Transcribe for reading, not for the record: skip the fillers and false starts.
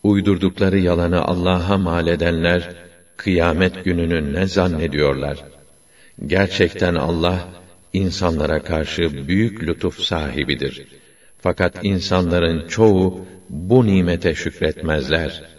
Uydurdukları yalanı Allah'a mal edenler, kıyamet gününü ne zannediyorlar? Gerçekten Allah, insanlara karşı büyük lütuf sahibidir. Fakat insanların çoğu bu nimete şükretmezler.